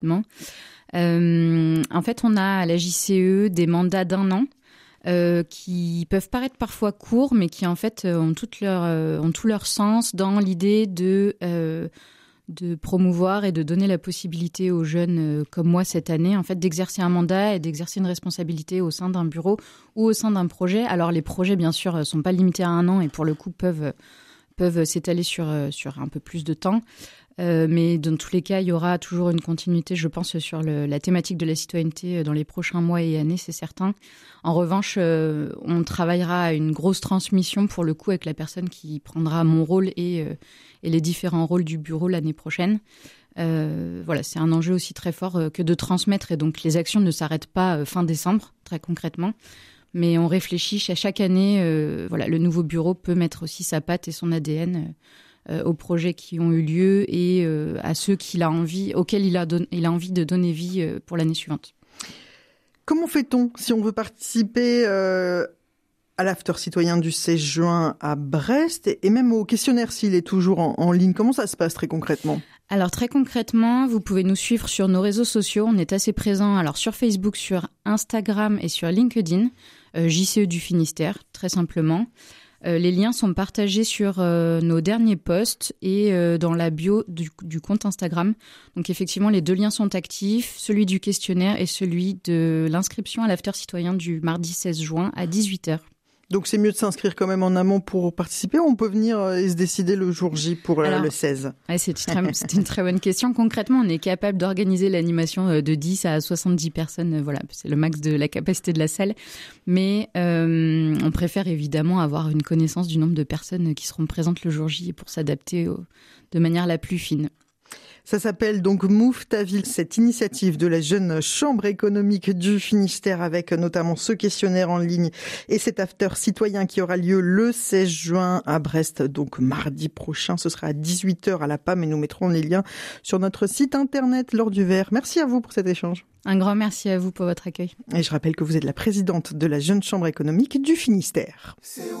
En fait, on a à la JCE des mandats d'1 an qui peuvent paraître parfois courts, mais qui en fait ont tout leur sens dans l'idée de promouvoir et de donner la possibilité aux jeunes comme moi cette année, en fait, d'exercer un mandat et d'exercer une responsabilité au sein d'un bureau ou au sein d'un projet. Alors les projets, bien sûr, sont pas limités à 1 an et pour le coup peuvent s'étaler sur un peu plus de temps. Mais dans tous les cas, il y aura toujours une continuité, je pense, sur la thématique de la citoyenneté dans les prochains mois et années, c'est certain. En revanche, on travaillera à une grosse transmission, pour le coup, avec la personne qui prendra mon rôle et les différents rôles du bureau l'année prochaine. Voilà, c'est un enjeu aussi très fort que de transmettre. Et donc, les actions ne s'arrêtent pas fin décembre, très concrètement. Mais on réfléchit à chaque année. Voilà, le nouveau bureau peut mettre aussi sa patte et son ADN aux projets qui ont eu lieu et à ceux auxquels il a envie de donner vie pour l'année suivante. Comment fait-on si on veut participer à l'after citoyen du 16 juin à Brest et même au questionnaire s'il est toujours en ligne? Comment ça se passe très concrètement? Alors très concrètement, vous pouvez nous suivre sur nos réseaux sociaux. On est assez présents alors sur Facebook, sur Instagram et sur LinkedIn, JCE du Finistère, très simplement. Les liens sont partagés sur nos derniers posts et dans la bio du compte Instagram. Donc effectivement, les 2 liens sont actifs, celui du questionnaire et celui de l'inscription à l'after citoyen du mardi 16 juin à 18h. Donc c'est mieux de s'inscrire quand même en amont pour participer, ou on peut venir et se décider le jour J pour le 16? Ouais, c'est une très bonne question. Concrètement, on est capable d'organiser l'animation de 10 à 70 personnes. Voilà, c'est le max de la capacité de la salle. Mais on préfère évidemment avoir une connaissance du nombre de personnes qui seront présentes le jour J pour s'adapter de manière la plus fine. Ça s'appelle donc Move ta ville, cette initiative de la jeune chambre économique du Finistère avec notamment ce questionnaire en ligne et cet after citoyen qui aura lieu le 16 juin à Brest, donc mardi prochain. Ce sera à 18h à la PAM et nous mettrons les liens sur notre site internet L'Or du Vert. Merci à vous pour cet échange. Un grand merci à vous pour votre accueil. Et je rappelle que vous êtes la présidente de la jeune chambre économique du Finistère.